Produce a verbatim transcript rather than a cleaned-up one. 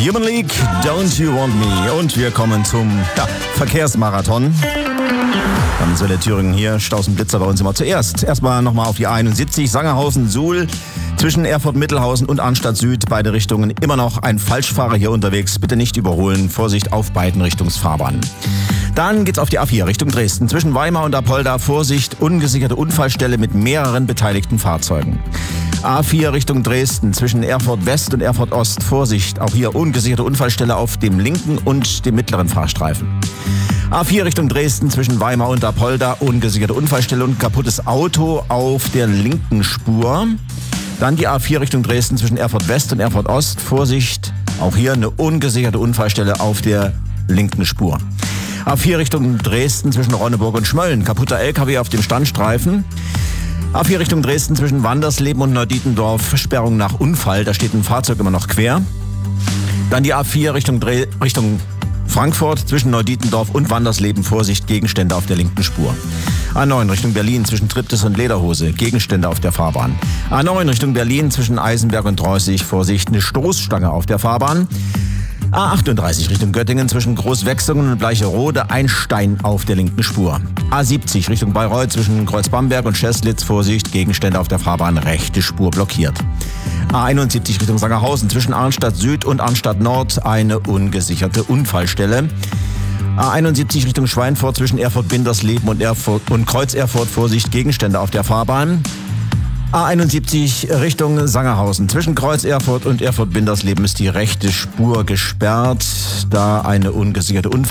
Human League, Don't You Want Me. Und wir kommen zum ja, Verkehrsmarathon. Dann soll der Thüringen hier, Staus und Blitzer bei uns immer zuerst. Erstmal nochmal auf die einundsiebzig, Sangerhausen, Suhl. Zwischen Erfurt-Mittelhausen und Arnstadt Süd, beide Richtungen, immer noch ein Falschfahrer hier unterwegs. Bitte nicht überholen, Vorsicht auf beiden Richtungsfahrbahnen. Dann geht's auf die A vier Richtung Dresden. Zwischen Weimar und Apolda, Vorsicht, ungesicherte Unfallstelle mit mehreren beteiligten Fahrzeugen. A vier Richtung Dresden, zwischen Erfurt West und Erfurt Ost, Vorsicht, auch hier ungesicherte Unfallstelle auf dem linken und dem mittleren Fahrstreifen. A vier Richtung Dresden, zwischen Weimar und Apolda, ungesicherte Unfallstelle und kaputtes Auto auf der linken Spur. Dann die A vier Richtung Dresden, zwischen Erfurt West und Erfurt Ost, Vorsicht, auch hier eine ungesicherte Unfallstelle auf der linken Spur. A vier Richtung Dresden, zwischen Ronneburg und Schmölln, kaputter L K W auf dem Standstreifen. A vier Richtung Dresden, zwischen Wandersleben und Neudietendorf, Sperrung nach Unfall, da steht ein Fahrzeug immer noch quer. Dann die A vier Richtung, Dre- Richtung Frankfurt, zwischen Neudietendorf und Wandersleben, Vorsicht, Gegenstände auf der linken Spur. A neun Richtung Berlin, zwischen Triptis und Lederhose, Gegenstände auf der Fahrbahn. A neun Richtung Berlin, zwischen Eisenberg und Dreußig, Vorsicht, eine Stoßstange auf der Fahrbahn. A achtunddreißig Richtung Göttingen, zwischen Großwechsungen und Bleicherode, ein Stein auf der linken Spur. A siebzig Richtung Bayreuth, zwischen Kreuzbamberg und Scheslitz, Vorsicht, Gegenstände auf der Fahrbahn, rechte Spur blockiert. A einundsiebzig Richtung Sangerhausen, zwischen Arnstadt Süd und Arnstadt Nord, eine ungesicherte Unfallstelle. A einundsiebzig Richtung Schweinfurt, zwischen Erfurt-Bindersleben und, Erfurt und Kreuz Erfurt, Vorsicht, Gegenstände auf der Fahrbahn. A einundsiebzig Richtung Sangerhausen. Zwischen Kreuz Erfurt und Erfurt-Bindersleben ist die rechte Spur gesperrt, da eine ungesicherte Unfallstelle